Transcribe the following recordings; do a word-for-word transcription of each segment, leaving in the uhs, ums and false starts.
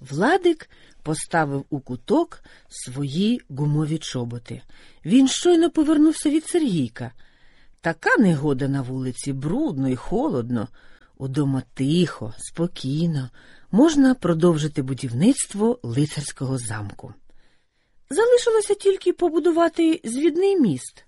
Владик поставив у куток свої гумові чоботи. Він щойно повернувся від Сергійка. Така негода на вулиці, брудно і холодно. Удома тихо, спокійно, можна продовжити будівництво лицарського замку. Залишилося тільки побудувати звідний міст.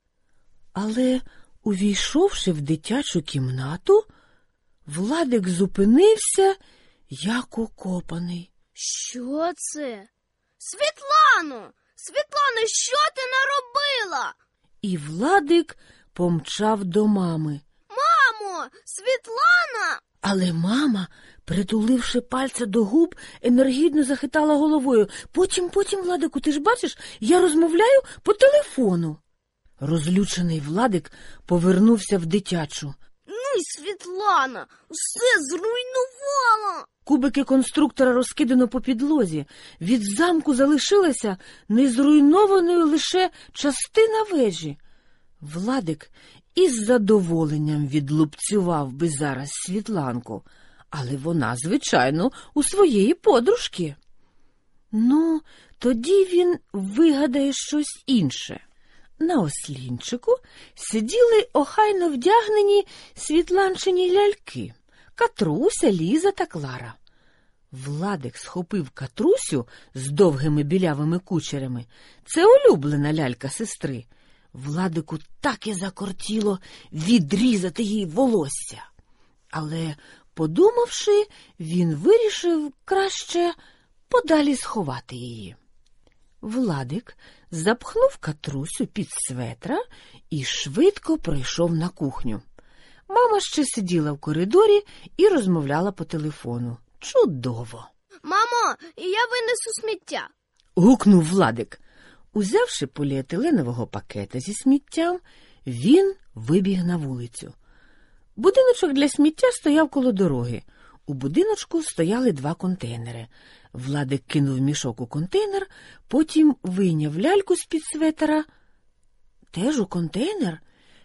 Але, увійшовши в дитячу кімнату, Владик зупинився, як укопаний. Що це? Світлано! Світлано, що ти наробила? І Владик помчав до мами. Мамо, Світлана! Але мама, притуливши пальця до губ, енергійно захитала головою. Потім, потім, Владику, ти ж бачиш, я розмовляю по телефону. Розлючений Владик повернувся в дитячу. Ну й Світлана, все зруйнувала. Кубики конструктора розкидано по підлозі. Від замку залишилася незруйнованою лише частина вежі. Владик із задоволенням відлупцював би зараз Світланку, але вона, звичайно, у своєї подружки. Ну, тоді він вигадає щось інше. На ослінчику сиділи охайно вдягнені світланчині ляльки – Катруся, Ліза та Клара. Владик схопив Катрусю з довгими білявими кучерями. Це улюблена лялька сестри. Владику так і закортіло відрізати їй волосся. Але, подумавши, він вирішив краще подалі сховати її. Владик запхнув Катрусю під светра і швидко пройшов на кухню. Мама ще сиділа в коридорі і розмовляла по телефону. Чудово! Мамо, я винесу сміття. Гукнув Владик. Узявши поліетиленового пакета зі сміттям, він вибіг на вулицю. Будиночок для сміття стояв коло дороги. У будиночку стояли два контейнери. Владик кинув мішок у контейнер, потім вийняв ляльку з-під светера. Теж у контейнер?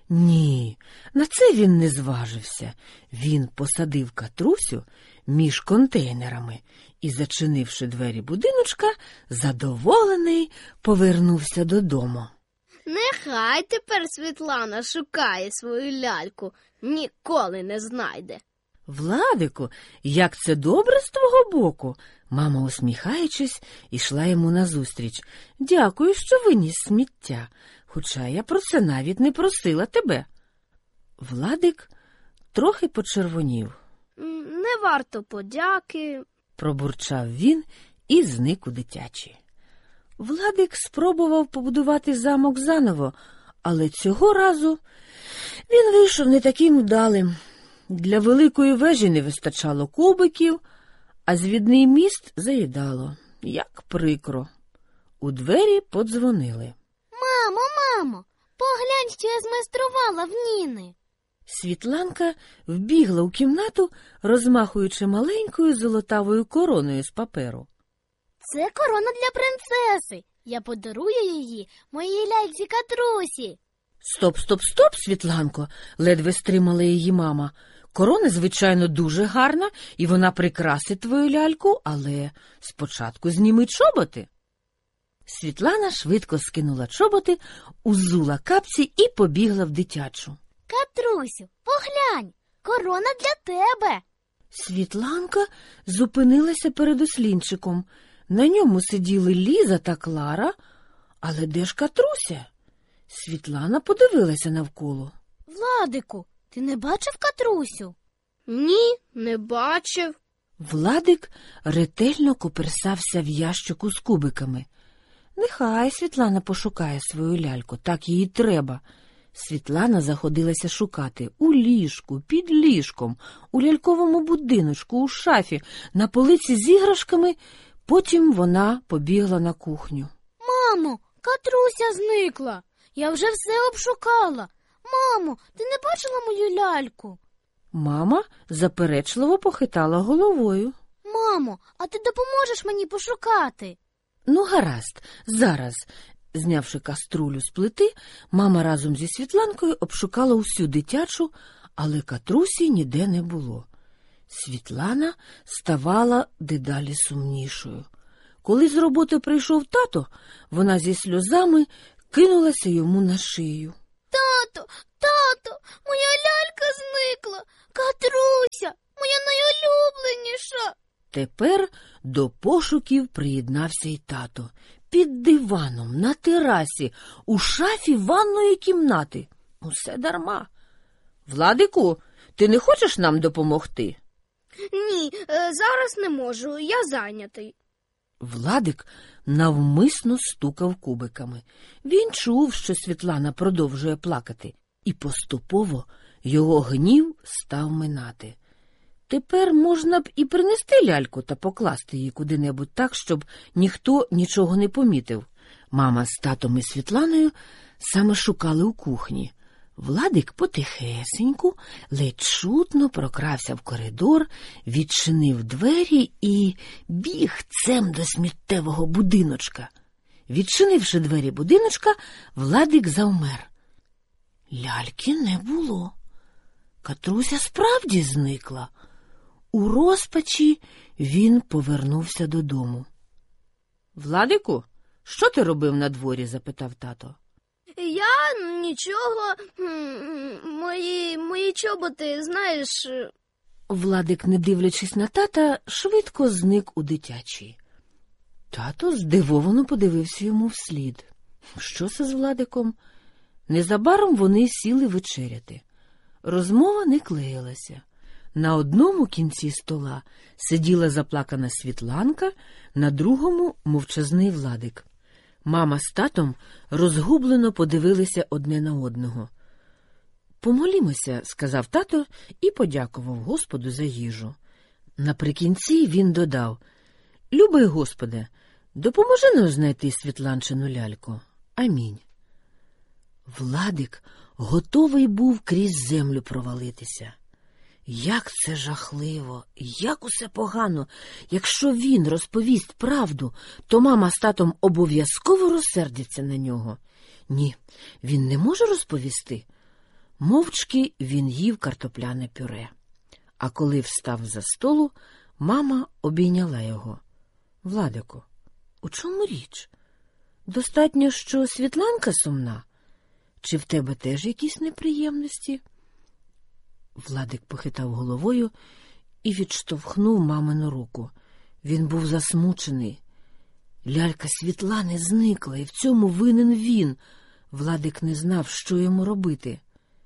Ні, на це він не зважився. Він посадив Катрусю між контейнерами і, зачинивши двері будиночка, задоволений повернувся додому. Нехай тепер Світлана шукає свою ляльку, ніколи не знайде. Владику, як це добре з твого боку. Мама, усміхаючись, ішла йому назустріч. Дякую, що виніс сміття, хоча я про це навіть не просила тебе. Владик трохи почервонів. Не варто подяки, пробурчав він і зник у дитячій. Владик спробував побудувати замок заново, але цього разу він вийшов не таким вдалим. Для великої вежі не вистачало кубиків, а звідний міст заїдало. Як прикро. У двері подзвонили. Мамо, мамо, поглянь, що я змайструвала в Ніни. Світланка вбігла у кімнату, розмахуючи маленькою золотавою короною з паперу. Це корона для принцеси. Я подарую її моїй ляльці Катрусі. Стоп, стоп, стоп, Світланко, ледве стримала її мама. Корона, звичайно, дуже гарна, і вона прикрасить твою ляльку, але спочатку зніми чоботи. Світлана швидко скинула чоботи, узула капці і побігла в дитячу. Катрусю, поглянь, корона для тебе. Світланка зупинилася перед ослінчиком. На ньому сиділи Ліза та Клара, але де ж Катруся? Світлана подивилася навколо. Владику, ти не бачив Катрусю? Ні, не бачив. Владик ретельно коперсався в ящику з кубиками. Нехай Світлана пошукає свою ляльку, так їй треба. Світлана заходилася шукати у ліжку, під ліжком, у ляльковому будиночку, у шафі, на полиці з іграшками. Потім вона побігла на кухню. Мамо, Катруся зникла. Я вже все обшукала. Мамо, ти не бачила мою ляльку? Мама заперечливо похитала головою. Мамо, а ти допоможеш мені пошукати? Ну, гаразд, зараз. Знявши каструлю з плити, мама разом зі Світланкою обшукала усю дитячу, але Катрусі ніде не було. Світлана ставала дедалі сумнішою. Коли з роботи прийшов тато, вона зі сльозами кинулася йому на шию. Тато, тато, моя лялька зникла. Катруся, моя найулюбленіша. Тепер до пошуків приєднався й тато. Під диваном, на терасі, у шафі ванної кімнати. Усе дарма. Владику, ти не хочеш нам допомогти? Ні, зараз не можу, я зайнятий. Владик навмисно стукав кубиками. Він чув, що Світлана продовжує плакати, і поступово його гнів став минати. Тепер можна б і принести ляльку та покласти її куди-небудь так, щоб ніхто нічого не помітив. Мама з татом і Світланою саме шукали у кухні. Владик потихесеньку, ледь чутно прокрався в коридор, відчинив двері і бігцем до сміттєвого будиночка. Відчинивши двері будиночка, Владик завмер. Ляльки не було. Катруся справді зникла. У розпачі він повернувся додому. — Владику, що ти робив на дворі? — запитав тато. Я нічого, мої, мої чоботи, знаєш... Владик, не дивлячись на тата, швидко зник у дитячій. Тато здивовано подивився йому вслід. Що це з Владиком? Незабаром вони сіли вечеряти. Розмова не клеїлася. На одному кінці стола сиділа заплакана Світланка, на другому – мовчазний Владик. Мама з татом розгублено подивилися одне на одного. «Помолімося», – сказав тато і подякував Господу за їжу. Наприкінці він додав: «Любий Господи, допоможи нам знайти Світланчину ляльку. Амінь». Владик готовий був крізь землю провалитися. Як це жахливо, як усе погано. Якщо він розповість правду, то мама з татом обов'язково розсердяться на нього. Ні, він не може розповісти. Мовчки він їв картопляне пюре. А коли встав за столу, мама обійняла його. «Владику, у чому річ? Достатньо, що Світланка сумна? Чи в тебе теж якісь неприємності?» Владик похитав головою і відштовхнув мамину руку. Він був засмучений. Лялька Світлани зникла, і в цьому винен він. Владик не знав, що йому робити.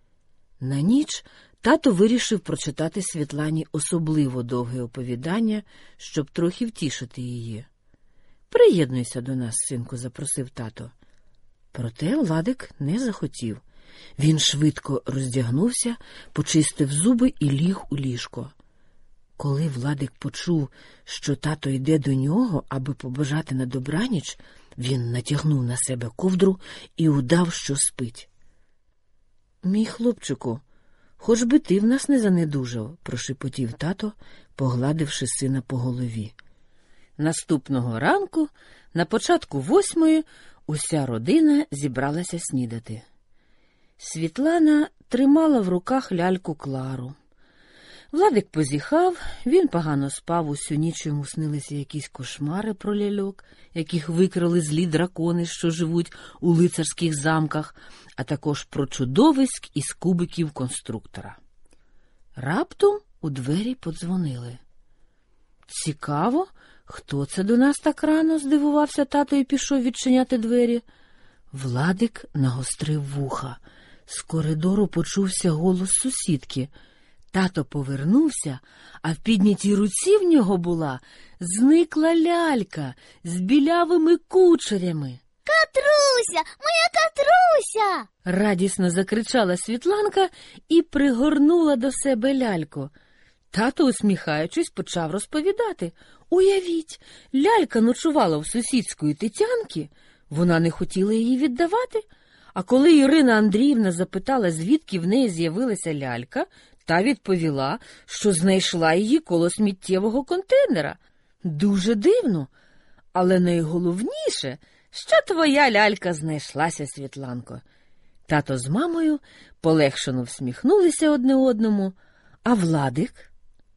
На ніч тато вирішив прочитати Світлані особливо довге оповідання, щоб трохи втішити її. «Приєднуйся до нас, синку», – запросив тато. Проте Владик не захотів. Він швидко роздягнувся, почистив зуби і ліг у ліжко. Коли Владик почув, що тато йде до нього, аби побажати на добраніч, він натягнув на себе ковдру і удав, що спить. «Мій хлопчику, хоч би ти в нас не занедужав», – прошепотів тато, погладивши сина по голові. Наступного ранку, на початку восьмої, уся родина зібралася снідати. Світлана тримала в руках ляльку Клару. Владик позіхав, він погано спав, усю ніч йому снилися якісь кошмари про ляльок, яких викрали злі дракони, що живуть у лицарських замках, а також про чудовиськ із кубиків конструктора. Раптом у двері подзвонили. «Цікаво, хто це до нас так рано?» – здивувався тато і пішов відчиняти двері. Владик нагострив вуха. З коридору почувся голос сусідки. Тато повернувся, а в піднятій руці в нього була зникла лялька з білявими кучерями. «Катруся! Моя Катруся!» – радісно закричала Світланка і пригорнула до себе ляльку. Тато, усміхаючись, почав розповідати. Уявіть, лялька ночувала в сусідської Тетянки, вона не хотіла її віддавати, а коли Ірина Андріївна запитала, звідки в неї з'явилася лялька, та відповіла, що знайшла її коло сміттєвого контейнера. Дуже дивно, але найголовніше, що твоя лялька знайшлася, Світланко. Тато з мамою полегшено всміхнулися одне одному, а Владик?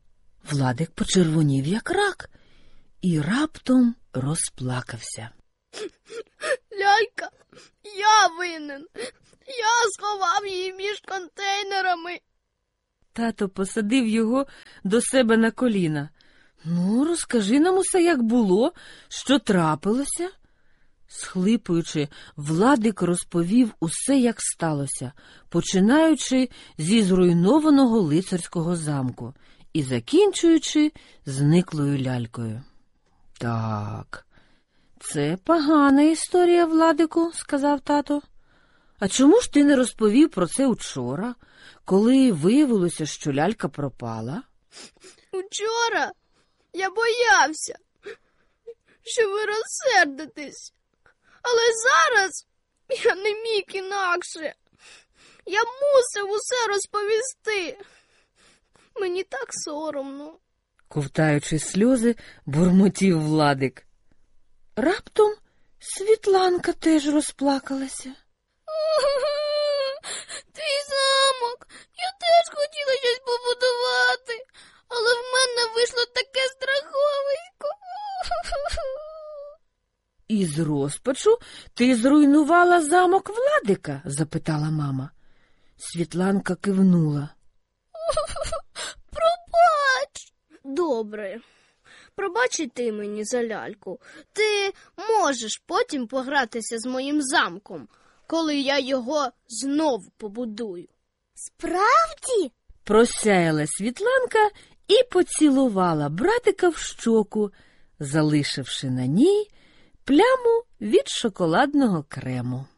Владик почервонів, як рак, і раптом розплакався. Лялька, я винен. Я сховав її між контейнерами. Тато посадив його до себе на коліна. Ну, розкажи нам усе, як було, що трапилося. Схлипуючи, Владик розповів усе, як сталося, починаючи зі зруйнованого лицарського замку і закінчуючи зниклою лялькою. Так, це погана історія, Владику, сказав тато. А чому ж ти не розповів про це учора, коли виявилося, що лялька пропала? Учора я боявся, що ви розсердитесь. Але зараз я не міг інакше. Я мусив усе розповісти. Мені так соромно. Ковтаючи сльози, бурмотів Владик. Раптом Світланка теж розплакалася. Твій замок. Я теж хотіла щось побудувати, але в мене вийшло таке страховисько. Із розпачу ти зруйнувала замок Владика? Запитала мама. Світланка кивнула. Пробач. Добре. Пробач і ти мені за ляльку. Ти можеш потім погратися з моїм замком, коли я його знов побудую. Справді? Просяяла Світланка і поцілувала братика в щоку, залишивши на ній пляму від шоколадного крему.